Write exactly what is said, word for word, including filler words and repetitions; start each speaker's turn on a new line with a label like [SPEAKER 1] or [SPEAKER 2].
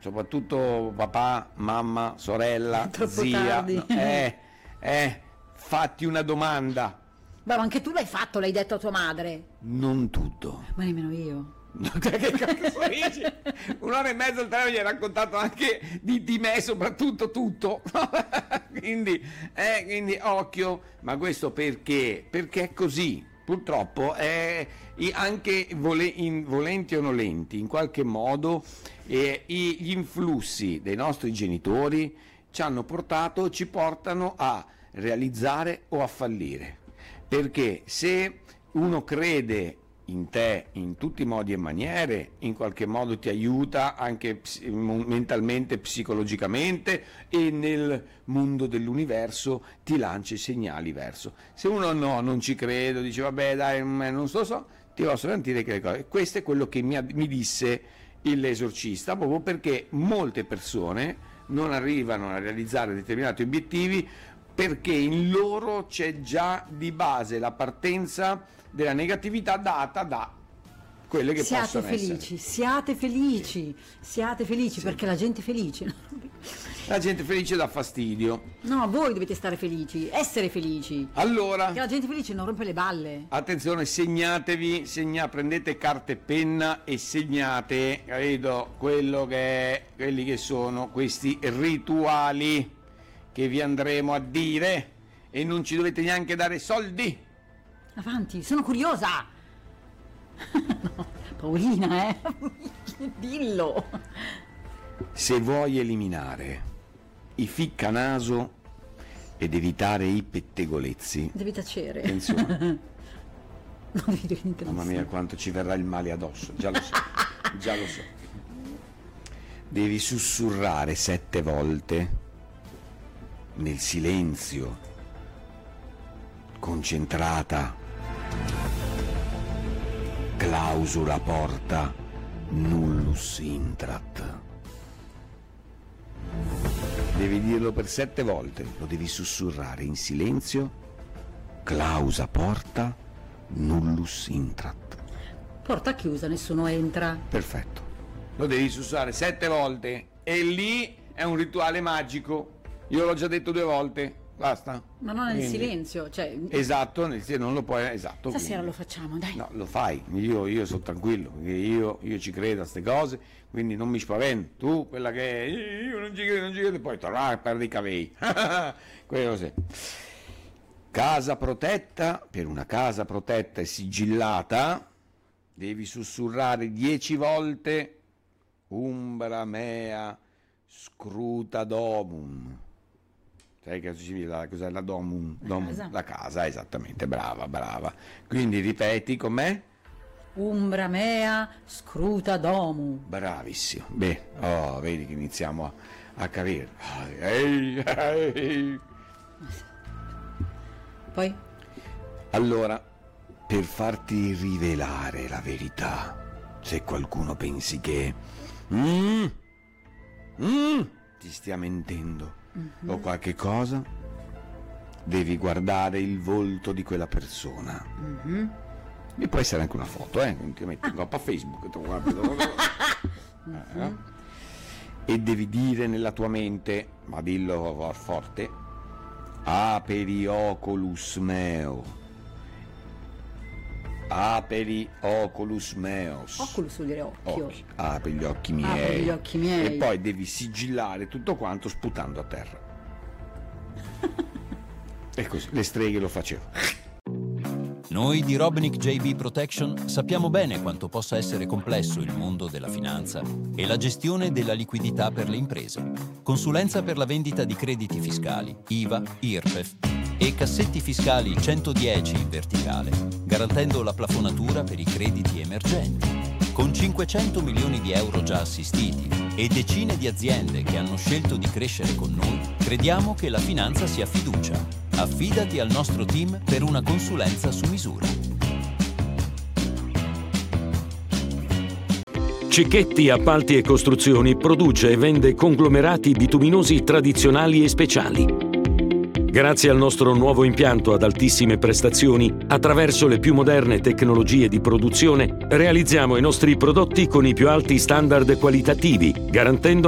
[SPEAKER 1] soprattutto papà, mamma, sorella, zia, no, eh, eh, fatti una domanda.
[SPEAKER 2] Beh, ma anche tu l'hai fatto, l'hai detto a tua madre.
[SPEAKER 1] Non tutto.
[SPEAKER 2] Ma nemmeno io.
[SPEAKER 1] Che cazzo dici? Un'ora e mezzo il telefono gli hai raccontato anche di, di me, soprattutto tutto. quindi, eh, quindi occhio, ma questo perché? Perché è così. Purtroppo è anche vole, in, volenti o nolenti, in qualche modo eh, gli influssi dei nostri genitori ci hanno portato, ci portano a realizzare o a fallire. Perché se uno crede in te in tutti i modi e maniere, in qualche modo ti aiuta anche ps- mentalmente, psicologicamente, e nel mondo dell'universo ti lancia i segnali verso. Se uno no, non ci credo, dice vabbè dai, non so, so ti posso garantire che le cose. Questo è quello che mi, mi disse l'esorcista, proprio perché molte persone non arrivano a realizzare determinati obiettivi perché in loro c'è già di base la partenza della negatività data da quelle che
[SPEAKER 2] siate
[SPEAKER 1] possono
[SPEAKER 2] felici,
[SPEAKER 1] essere.
[SPEAKER 2] Siate felici, siate felici,
[SPEAKER 1] sì.
[SPEAKER 2] Perché la gente è felice.
[SPEAKER 1] La gente felice dà fastidio.
[SPEAKER 2] No, voi dovete stare felici, essere felici.
[SPEAKER 1] Allora,
[SPEAKER 2] perché la gente felice non rompe le balle.
[SPEAKER 1] Attenzione, segnatevi, segna, prendete carta e penna e segnate, capito, quello che è, quelli che sono questi rituali che vi andremo a dire, e non ci dovete neanche dare soldi.
[SPEAKER 2] Avanti, sono curiosa. No, Paolina, eh. Dillo.
[SPEAKER 1] Se vuoi eliminare i ficcanaso ed evitare i pettegolezzi,
[SPEAKER 2] devi tacere.
[SPEAKER 1] Attenzione.
[SPEAKER 2] Non devi dire niente.
[SPEAKER 1] Mamma mia, quanto ci verrà il male addosso, già lo so, già lo so. Devi sussurrare sette volte nel silenzio, concentrata, clausula porta nullus intrat. Devi dirlo per sette volte, lo devi sussurrare in silenzio, clausa porta nullus intrat.
[SPEAKER 2] Porta chiusa, nessuno entra.
[SPEAKER 1] Perfetto, lo devi sussurrare sette volte e lì è un rituale magico. Io l'ho già detto due volte, basta.
[SPEAKER 2] Ma non nel
[SPEAKER 1] Quindi,
[SPEAKER 2] silenzio, cioè.
[SPEAKER 1] Esatto, nel silenzio non lo puoi, esatto.
[SPEAKER 2] Stasera
[SPEAKER 1] quindi,
[SPEAKER 2] lo facciamo, dai.
[SPEAKER 1] No, lo fai, io, io sono tranquillo, perché io, io ci credo a queste cose, quindi non mi spavento. Tu, quella che è, io non ci credo, non ci credo, e poi tornare a perdere i capelli. Quello sì. Casa protetta, per una casa protetta e sigillata, devi sussurrare dieci volte umbra mea scruta domum. Sai che la, cos'è la domum? domum
[SPEAKER 2] casa.
[SPEAKER 1] La casa, esattamente, brava, brava. Quindi ripeti com'è?
[SPEAKER 2] Umbra mea scruta domum.
[SPEAKER 1] Bravissimo. Beh, oh, vedi che iniziamo a, a capire. Ehi, ehi.
[SPEAKER 2] Poi?
[SPEAKER 1] Allora, per farti rivelare la verità, se qualcuno pensi che mm, mm, ti stia mentendo, mm-hmm. o qualche cosa, devi guardare il volto di quella persona. Mm-hmm. E può essere anche una foto, eh? Ti metti in coppa a Facebook. Tu guardi, mm-hmm. eh? E devi dire nella tua mente, ma dillo forte, aperi oculus meo. Aperi oculus meos.
[SPEAKER 2] Oculus vuol dire occhio.
[SPEAKER 1] Occhi. Apri gli occhi miei.
[SPEAKER 2] Apri gli occhi miei.
[SPEAKER 1] E poi devi sigillare tutto quanto sputando a terra. E così, le streghe lo facevano.
[SPEAKER 3] Noi di Robnick J B Protection sappiamo bene quanto possa essere complesso il mondo della finanza e la gestione della liquidità per le imprese. Consulenza per la vendita di crediti fiscali, I V A, I R P E F e cassetti fiscali centodieci in verticale, garantendo la plafonatura per i crediti emergenti. Con cinquecento milioni di euro già assistiti e decine di aziende che hanno scelto di crescere con noi, crediamo che la finanza sia fiducia. Affidati al nostro team per una consulenza su misura.
[SPEAKER 4] Cicchetti Appalti e Costruzioni produce e vende conglomerati bituminosi tradizionali e speciali. Grazie al nostro nuovo impianto ad altissime prestazioni, attraverso le più moderne tecnologie di produzione, realizziamo i nostri prodotti con i più alti standard qualitativi, garantendo